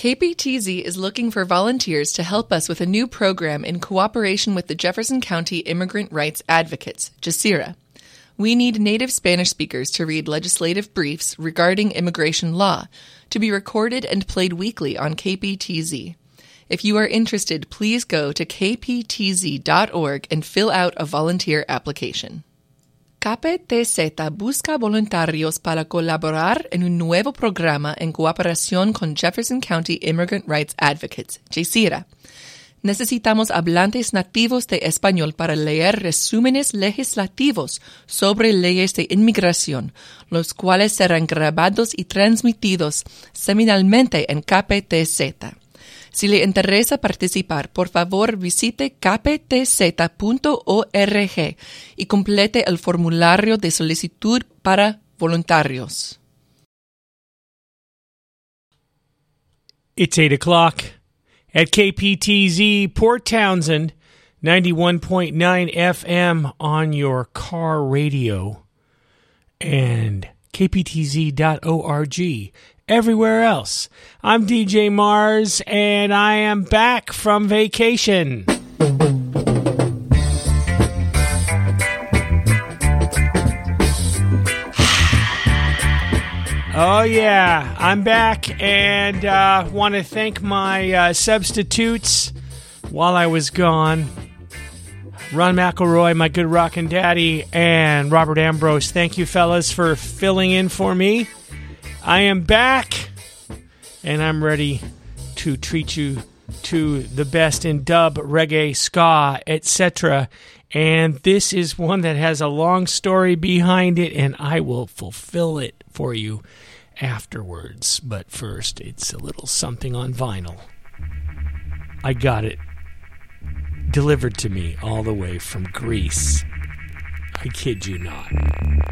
KPTZ is looking for volunteers to help us with a new program in cooperation with the Jefferson County Immigrant Rights Advocates, JSIRA. We need native Spanish speakers to read legislative briefs regarding immigration law, to be recorded and played weekly on KPTZ. If you are interested, please go to kptz.org and fill out a volunteer application. KPTZ busca voluntarios para colaborar en un nuevo programa en cooperación con Jefferson County Immigrant Rights Advocates, JSIRA. Necesitamos hablantes nativos de español para leer resúmenes legislativos sobre leyes de inmigración, los cuales serán grabados y transmitidos semanalmente en KPTZ. Si le interesa participar, por favor visite kptz.org y complete el formulario de solicitud para voluntarios. It's 8 o'clock at KPTZ Port Townsend, 91.9 FM on your car radio, and kptz.org. Everywhere else. I'm DJ Mars, and I am back from vacation. Oh, yeah, I'm back, and want to thank my substitutes while I was gone. Ron McElroy, my good rockin' daddy, and Robert Ambrose. Thank you, fellas, for filling in for me. I am back, and I'm ready to treat you to the best in dub, reggae, ska, etc. And this is one that has a long story behind it, and I will fulfill it for you afterwards. But first, it's a little something on vinyl. I got it delivered to me all the way from Greece. I kid you not.